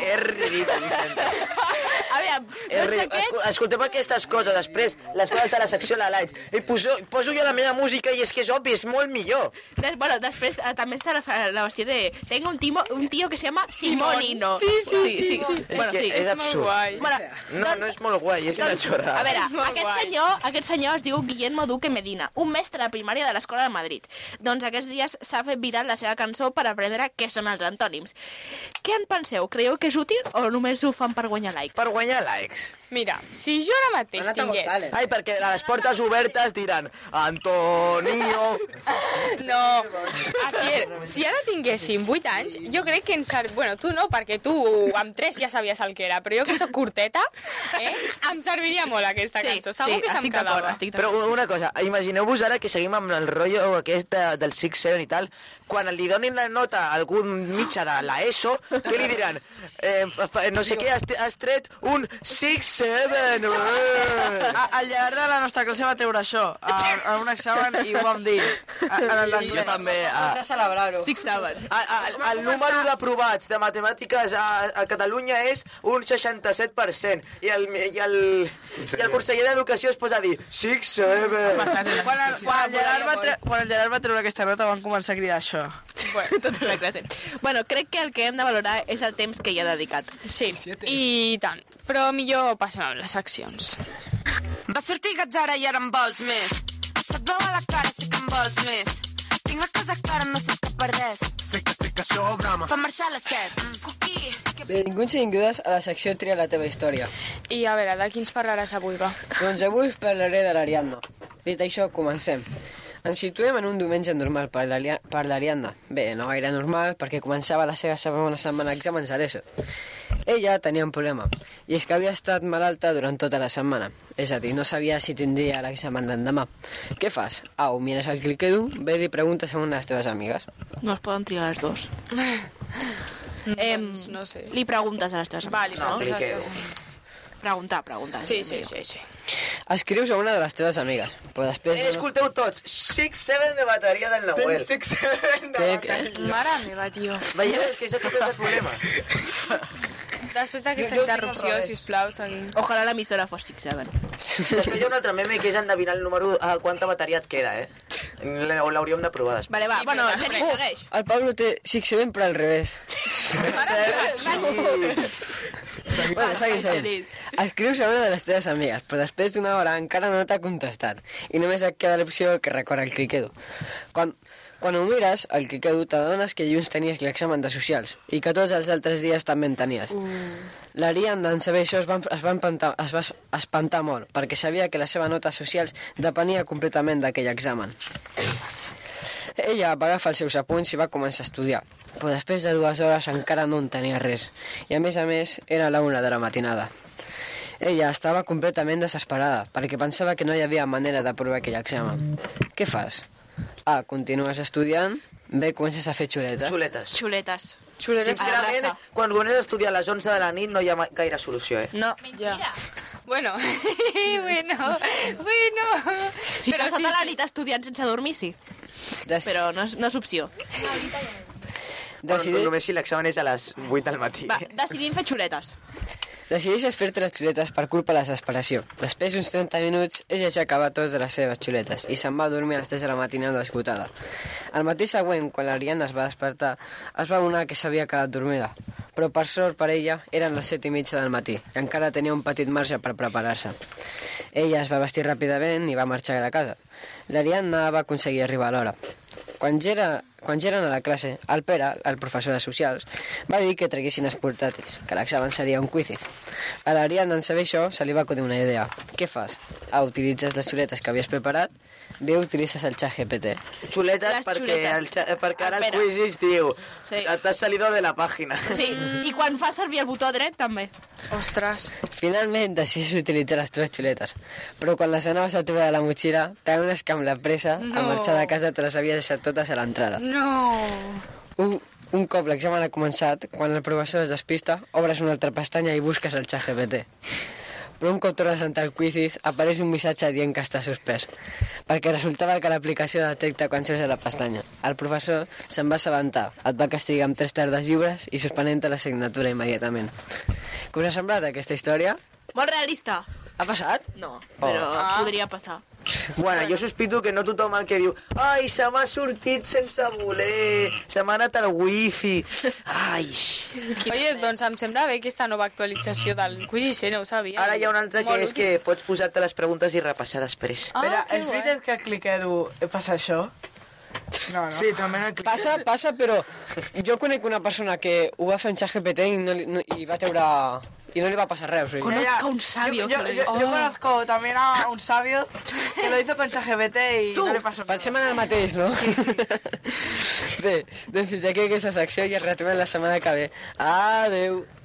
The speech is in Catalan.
és ridícul, Vicenta. Aviam, doncs aquest... Escoltem aquestes coses, després les coses de la secció la lights, i poso jo la meva música i és que és obvi, és molt millor. Bueno, després també està la versió de... Tengo un tío que se llama Simonino. Sí. És que és absurd. No és molt guai, és una xorrada. A veure, aquest senyor es diu Guillermo Duque Medina, un mestre de primària de l'Escola de Madrid. Doncs aquests dies s'ha fet viral la seva cançó per aprendre què són els antònims. Què en penseu? Creieu que és útil o només ho fan per guanyar likes? Per guanyar likes. Mira, si jo ara mateix tingués... Ai, perquè a les portes obertes diran Antonio... No, si ara tinguéssim 8 anys, jo crec que ens... Bueno, tu no, perquè tu amb 3 ja sabies el que era, però jo que soc curteta, em serviria molt aquesta cançó. Segur que se'm quedava. Però una cosa, imagineu-vos ara que seguim amb el rotllo aquest del 6-7 i tal, quan li donin la nota a algun mitjà de l'ESO, què li diran? No sé què, has tret un 6-7. Al llarg de la nostra classe va treure això, a un examen, i ho vam dir. Jo també. Vas a celebrar-ho. 6-7. El número d'aprovats de matemàtiques a Catalunya és un 67%, i el conseller d'Educació es posa a dir 6-7. Quan el Gerard va treure aquesta nota van començar a cridar això. Tota la classe. Bueno, crec que el que hem de valorar és el temps que hi ha dedicat. Sí, i tant. Però millor passem amb les accions. Va sortir Gatzara i ara en vols més. Se't veu a la cara, sé que en vols més. Tinc la cosa clara, no s'escapa res. Sé que estic a sobre, Fa marxar la set. Cuqui. Benvinguts i vingudes a la secció Tria la teva història. I a veure, de quins parlaràs avui, va? Doncs avui parlaré de l'Ariadna. Dit això, comencem. Ens situem en un diumenge normal per l'Ariadna. Bé, no gaire normal, perquè començava la seva segona setmana d'exàmens a l'ESO. Ella tenia un problema, i és que havia estat malalta durant tota la setmana. És a dir, no sabia si tindria l'examen l'endemà. Què fas? Au, mires el cliquedo, ve i preguntes a una de les teves amigues. No es poden triar les dues. Doncs no sé. Li preguntes a les teves amigues. Va, li preguntes a les teves amigues. Preguntar. Sí. Escrius a una de les teves amigues, però després... Escolteu tots, 6-7 de bateria del Noel. 6-7 de bateria. Mare meva, tio. Veieu, és que és aquest el problema. Després d'aquesta interrupció, sisplau, seguim. Ojalà l'emissora fos 6-7. Després hi ha un altre meme que és endevinar el número a quanta bateria et queda, L'hauríem de provar després. Vale, va, bueno, segueix. El Pablo té 6-7 però al revés. Bueno, seguim. Escrius a una de les teves amigues, però després d'una hora encara no t'ha contestat i només et queda l'opció que recorre el cliquedo. Quan ho mires, al cliquedo t'adones que dilluns tenies l'examen de socials i que tots els altres dies també en tenies. L'Ariadna, en saber això, es va espantar molt, perquè sabia que la seva nota socials depenia completament d'aquell examen. Ella va agafar els seus apunts i va començar a estudiar, però després de 2 hores encara no en tenia res, i a més era la 1 de la matinada. Ella estava completament desesperada, perquè pensava que no hi havia manera d'aprovar aquell examen. Què fas? A. Continues estudiant. B. Comences a fer xuletes. Xuletes. Sincerament, quan comences a estudiar a les 11 de la nit no hi ha gaire solució, No. Ja. Bueno. Si estàs tota la nit estudiant sense dormir, sí. Però no és opció. Només si l'examen és a les 8 del matí. Va, decidim fer xuletes. Decideixes fer-te les xuletes per culpa de la desesperació. Després d'uns 30 minuts, ella ja acaba tots de les seves xuletes i se'n va a dormir a les 3 de la matinada esgotada. Al matí següent, quan l'Ariadna es va despertar, es va adonar que s'havia quedat dormida. Però per sort per ella, eren les 7:30 del matí i encara tenia un petit marge per preparar-se. Ella es va vestir ràpidament i va marxar de casa. L'Ariadna va aconseguir arribar a l'hora. Quan eren a la classe, el Pere, el professor de socials, va dir que traguessin els portàtils, que l'examen seria un quizit. A l'Ariadna, en saber això, se li va acudir una idea. Què fas? A, utilitzes les xuletes que havies preparat. B, utilitzes el ChatGPT. Xuletes perquè ara el quiz es diu t'has salido de la pàgina. Sí, i quan fa servir el botó dret, també. Ostres. Finalment decidis utilitzar les teves xuletes, però quan les anaves a treure de la motxilla, t'adones que amb la pressa, a marxar de casa, te les havies deixat totes a l'entrada. No. Un cop l'examen ha començat, quan el professor es despista, obres una altra pestanya i busques el ChatGPT. però un cop tornes a entrar al Quizzes apareix un missatge dient que està suspès, perquè resultava que l'aplicació detecta quan surts de la pestanya. El professor se'n va assabentar, et va castigar amb 3 tardes lliures i suspenent l'assignatura immediatament. Què us ha semblat aquesta història? Molt realista. Ha passat? No, però podria passar. Bueno, jo sospito que no tothom el que diu ai, se m'ha sortit sense voler, se m'ha anat el wifi. Ai. Oye, doncs em sembla bé aquesta nova actualització del Quizzes, no ho sabia. Ara hi ha una altra que és que pots posar-te les preguntes i repassar després. Espera, que és guai. veritat que al Cliquedo passa això? No, no. Sí, també en el Cliquedo. Passa, però jo conec una persona que ho va fer en ChatGPT i va treure... I no li va passar res. O sigui. Conozco a un sabio Yo, que lo yo, hizo. yo conozco también a un sabio que lo hizo con ChatGPT y no le pasó nada. Pensem en el mateix, no? Bé, doncs fins aquí aquesta secció i ens retrobem la setmana que ve. Adeu!